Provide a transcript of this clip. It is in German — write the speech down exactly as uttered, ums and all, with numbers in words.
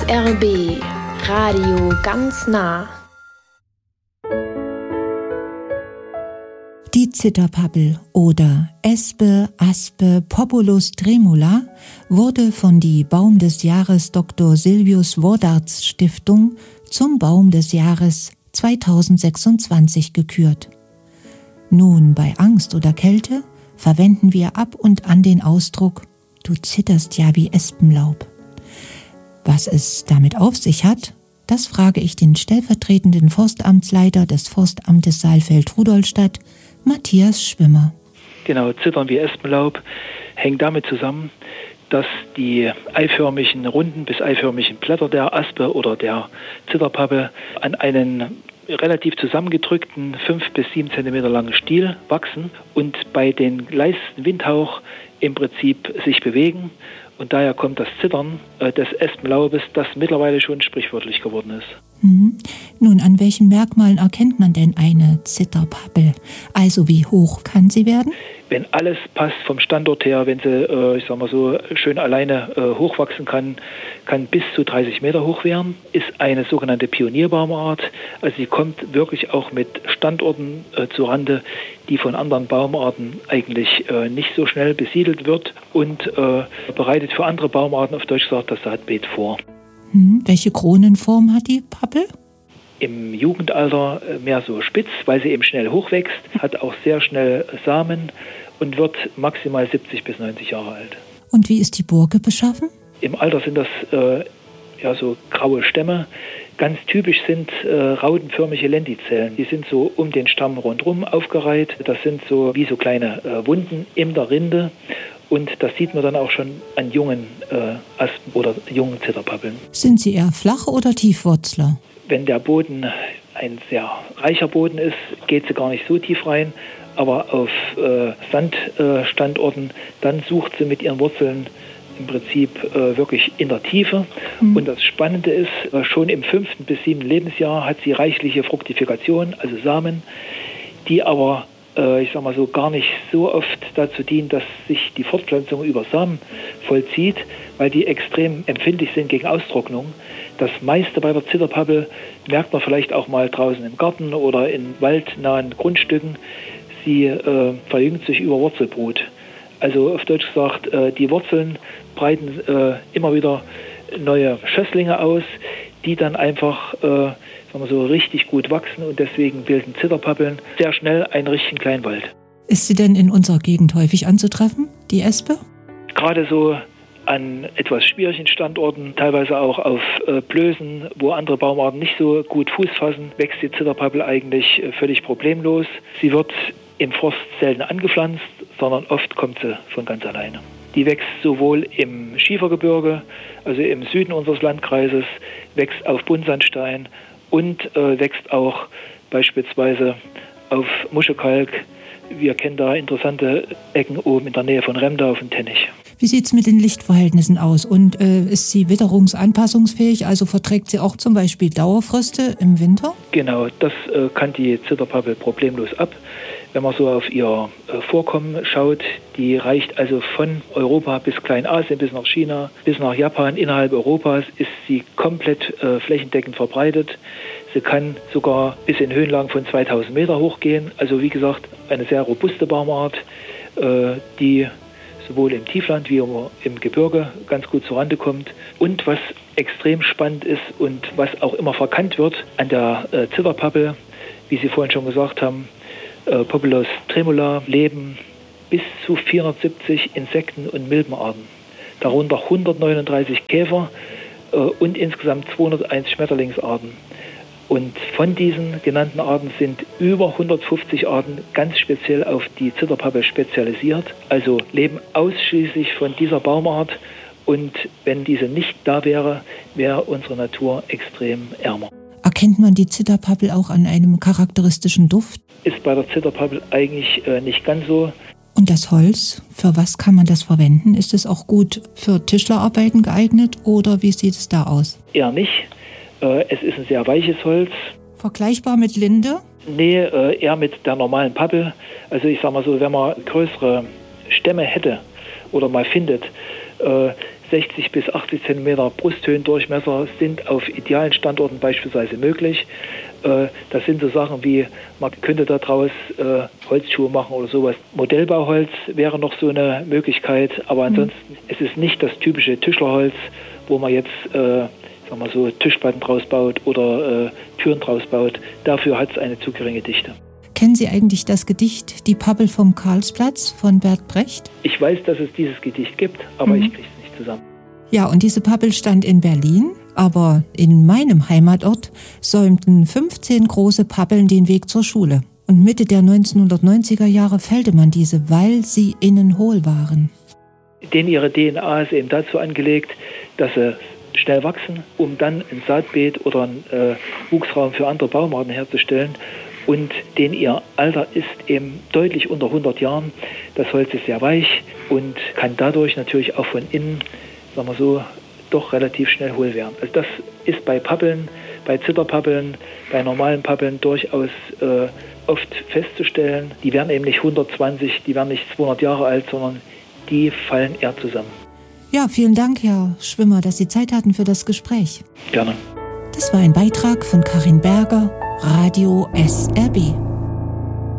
R B Radio ganz nah. Die Zitterpappel oder Espe aspe populus tremula wurde von die Baum des Jahres Doktor Silvius Wodarts Stiftung zum Baum des Jahres zweitausendsechsundzwanzig gekürt. Nun, bei Angst oder Kälte verwenden wir ab und an den Ausdruck „Du zitterst ja wie Espenlaub“. Was es damit auf sich hat, das frage ich den stellvertretenden Forstamtsleiter des Forstamtes Saalfeld-Rudolstadt, Matthias Schwimmer. Genau, Zittern wie Espenlaub hängt damit zusammen, dass die eiförmigen, runden bis eiförmigen Blätter der Aspe oder der Zitterpappel an einen relativ zusammengedrückten fünf bis sieben Zentimeter langen Stiel wachsen und bei den leisesten Windhauch im Prinzip sich bewegen. Und daher kommt das Zittern äh, des Espenlaubes, das mittlerweile schon sprichwörtlich geworden ist. Mhm. Nun, an welchen Merkmalen erkennt man denn eine Zitterpappel? Also wie hoch kann sie werden? Wenn alles passt vom Standort her, wenn sie, äh, ich sag mal so, schön alleine äh, hochwachsen kann, kann bis zu dreißig Meter hoch werden, ist eine sogenannte Pionierbaumart. Also sie kommt wirklich auch mit Standorten äh, zurande, die von anderen Baumarten eigentlich äh, nicht so schnell besiedelt wird und äh, bereitet für andere Baumarten, auf Deutsch gesagt, das Saatbeet vor. Hm, welche Kronenform hat die Pappel? Im Jugendalter mehr so spitz, weil sie eben schnell hochwächst, hat auch sehr schnell Samen und wird maximal siebzig bis neunzig Jahre alt. Und wie ist die Burke beschaffen? Im Alter sind das äh, ja so graue Stämme. Ganz typisch sind äh, rautenförmige Lentizellen. Die sind so um den Stamm rundherum aufgereiht. Das sind so wie so kleine äh, Wunden in der Rinde. Und das sieht man dann auch schon an jungen äh, Aspen oder jungen Zitterpappeln. Sind sie eher flach oder Tiefwurzler? Wenn der Boden ein sehr reicher Boden ist, geht sie gar nicht so tief rein. Aber auf äh, Sandstandorten, dann sucht sie mit ihren Wurzeln im Prinzip äh, wirklich in der Tiefe. Mhm. Und das Spannende ist, äh, schon im fünften bis siebten Lebensjahr hat sie reichliche Fruktifikation, also Samen, die aber, äh, ich sag mal so, gar nicht so oft dazu dienen, dass sich die Fortpflanzung über Samen vollzieht, weil die extrem empfindlich sind gegen Austrocknung. Das meiste bei der Zitterpappel merkt man vielleicht auch mal draußen im Garten oder in waldnahen Grundstücken. Sie äh, verjüngt sich über Wurzelbrut. Also auf Deutsch gesagt, äh, die Wurzeln breiten äh, immer wieder neue Schösslinge aus, die dann einfach äh, sagen wir so, richtig gut wachsen und deswegen bilden Zitterpappeln sehr schnell einen richtigen Kleinwald. Ist sie denn in unserer Gegend häufig anzutreffen, die Espe? Gerade so an etwas schwierigen Standorten, teilweise auch auf äh, Blößen, wo andere Baumarten nicht so gut Fuß fassen, wächst die Zitterpappel eigentlich äh, völlig problemlos. Sie wird im Forst selten angepflanzt, sondern oft kommt sie von ganz alleine. Die wächst sowohl im Schiefergebirge, also im Süden unseres Landkreises, wächst auf Buntsandstein und äh, wächst auch beispielsweise auf Muschekalk. Wir kennen da interessante Ecken oben in der Nähe von Remda auf dem Tettich. Wie sieht es mit den Lichtverhältnissen aus? Und äh, ist sie witterungsanpassungsfähig? Also verträgt sie auch zum Beispiel Dauerfröste im Winter? Genau, das äh, kann die Zitterpappel problemlos ab. Wenn man so auf ihr äh, Vorkommen schaut, die reicht also von Europa bis Kleinasien, bis nach China, bis nach Japan. Innerhalb Europas ist sie komplett äh, flächendeckend verbreitet. Sie kann sogar bis in Höhenlagen von zweitausend Meter hochgehen. Also wie gesagt, eine sehr robuste Baumart, äh, die sowohl im Tiefland wie auch im Gebirge ganz gut zurande kommt. Und was extrem spannend ist und was auch immer verkannt wird an der äh, Zitterpappel, wie Sie vorhin schon gesagt haben, äh, Populus tremula, leben bis zu vierhundertsiebzig Insekten- und Milbenarten. Darunter hundertneununddreißig Käfer äh, und insgesamt zweihunderteins Schmetterlingsarten. Und von diesen genannten Arten sind über hundertfünfzig Arten ganz speziell auf die Zitterpappel spezialisiert, also leben ausschließlich von dieser Baumart. Und wenn diese nicht da wäre, wäre unsere Natur extrem ärmer. Erkennt man die Zitterpappel auch an einem charakteristischen Duft? Ist bei der Zitterpappel eigentlich äh, nicht ganz so. Und das Holz, für was kann man das verwenden? Ist es auch gut für Tischlerarbeiten geeignet oder wie sieht es da aus? Eher nicht. Es ist ein sehr weiches Holz. Vergleichbar mit Linde? Nee, eher mit der normalen Pappel. Also ich sag mal so, wenn man größere Stämme hätte oder mal findet, sechzig bis achtzig Zentimeter Brusthöhendurchmesser sind auf idealen Standorten beispielsweise möglich. Äh, das sind so Sachen wie, man könnte daraus äh, Holzschuhe machen oder sowas. Modellbauholz wäre noch so eine Möglichkeit, aber ansonsten mhm. es ist nicht das typische Tischlerholz, wo man jetzt äh, sagen wir so Tischplatten draus baut oder äh, Türen draus baut. Dafür hat es eine zu geringe Dichte. Kennen Sie eigentlich das Gedicht Die Pappel vom Karlsplatz von Bert Brecht? Ich weiß, dass es dieses Gedicht gibt, aber mhm. ich kriege es nicht zusammen. Ja, und diese Pappel stand in Berlin, aber in meinem Heimatort säumten fünfzehn große Pappeln den Weg zur Schule. Und Mitte der neunzehnhundertneunziger Jahre fällte man diese, weil sie innen hohl waren. Denn ihre D N A ist eben dazu angelegt, dass sie schnell wachsen, um dann ein Saatbeet oder einen äh, Wuchsraum für andere Baumarten herzustellen. Und denn ihr Alter ist eben deutlich unter hundert Jahren. Das Holz ist sehr weich und kann dadurch natürlich auch von innen, sagen wir so, doch relativ schnell hohl werden. Also das ist bei Pappeln, bei Zitterpappeln, bei normalen Pappeln durchaus äh, oft festzustellen. Die werden eben nicht hundertzwanzig, die werden nicht zweihundert Jahre alt, sondern die fallen eher zusammen. Ja, vielen Dank, Herr Schwimmer, dass Sie Zeit hatten für das Gespräch. Gerne. Das war ein Beitrag von Karin Berger, Radio S R B.